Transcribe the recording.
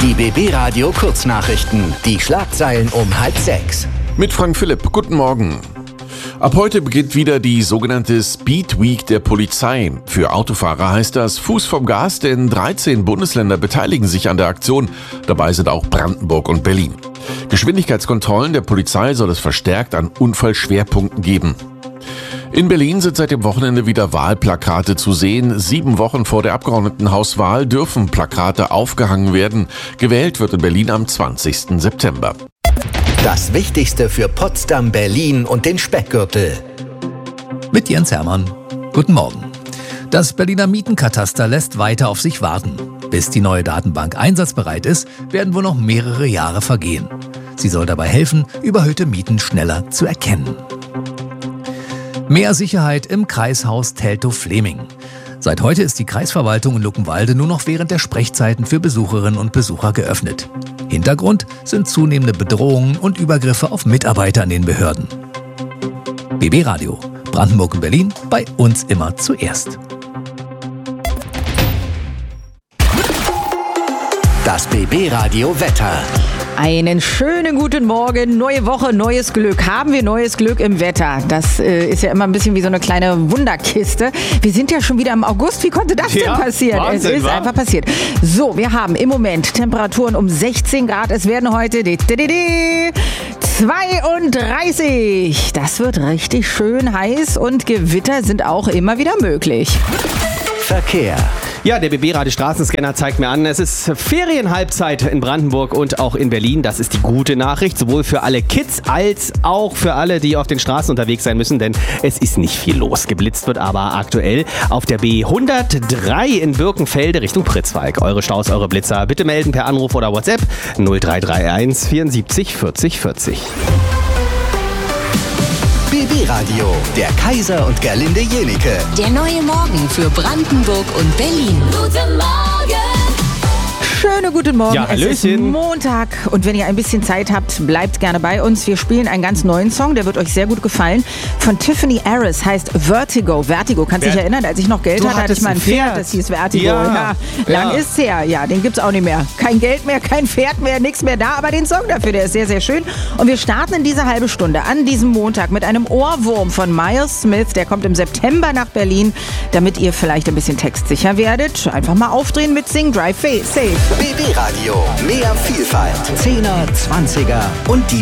Die BB Radio Kurznachrichten. Die Schlagzeilen um 5:30. Mit Frank Philipp. Guten Morgen. Ab heute beginnt wieder die sogenannte Speed Week der Polizei. Für Autofahrer heißt das Fuß vom Gas, denn 13 Bundesländer beteiligen sich an der Aktion. Dabei sind auch Brandenburg und Berlin. Geschwindigkeitskontrollen der Polizei soll es verstärkt an Unfallschwerpunkten geben. In Berlin sind seit dem Wochenende wieder Wahlplakate zu sehen. 7 Wochen vor der Abgeordnetenhauswahl dürfen Plakate aufgehangen werden. Gewählt wird in Berlin am 20. September. Das Wichtigste für Potsdam, Berlin und den Speckgürtel. Mit Jens Hermann. Guten Morgen. Das Berliner Mietenkataster lässt weiter auf sich warten. Bis die neue Datenbank einsatzbereit ist, werden wohl noch mehrere Jahre vergehen. Sie soll dabei helfen, überhöhte Mieten schneller zu erkennen. Mehr Sicherheit im Kreishaus Teltow-Fleming. Seit heute ist die Kreisverwaltung in Luckenwalde nur noch während der Sprechzeiten für Besucherinnen und Besucher geöffnet. Hintergrund sind zunehmende Bedrohungen und Übergriffe auf Mitarbeiter in den Behörden. BB Radio, Brandenburg und Berlin, bei uns immer zuerst. Das BB Radio Wetter. Einen schönen guten Morgen, neue Woche, neues Glück. Haben wir neues Glück im Wetter? Das ist ja immer ein bisschen wie so eine kleine Wunderkiste. Wir sind ja schon wieder im August. Wie konnte das denn passieren? Wahnsinn, es ist einfach passiert. So, wir haben im Moment Temperaturen um 16 Grad. Es werden heute 32. Das wird richtig schön heiß und Gewitter sind auch immer wieder möglich. Verkehr. Ja, der BB-Radio Straßenscanner zeigt mir an, es ist Ferienhalbzeit in Brandenburg und auch in Berlin. Das ist die gute Nachricht, sowohl für alle Kids als auch für alle, die auf den Straßen unterwegs sein müssen, denn es ist nicht viel los. Geblitzt wird aber aktuell auf der B103 in Birkenfelde Richtung Pritzwalk. Eure Staus, eure Blitzer bitte melden per Anruf oder WhatsApp 0331 74 40 40. BB Radio, der Kaiser und Gerlinde Jenike. Der neue Morgen für Brandenburg und Berlin. Guten Morgen! Schönen guten Morgen, Ja, es ist Hallöchen. Montag und wenn ihr ein bisschen Zeit habt, bleibt gerne bei uns. Wir spielen einen ganz neuen Song, der wird euch sehr gut gefallen. Von Tiffany Harris, heißt Vertigo. Vertigo, kannst dich erinnern, als ich noch Geld Du hatte ich mal ein hattest Pferd, ein Pferd. das hieß Vertigo. Ja. Lang Ja. ist's her, ja, den gibt's auch nicht mehr. Kein Geld mehr, kein Pferd mehr, nichts mehr da, aber den Song dafür, der ist sehr, sehr schön. Und wir starten in diese halbe Stunde an diesem Montag mit einem Ohrwurm von Miles Smith, der kommt im September nach Berlin, damit ihr vielleicht ein bisschen textsicher werdet. Einfach mal aufdrehen mit Sing Drive Safe. BB Radio, mehr Vielfalt. 10er, 20er und die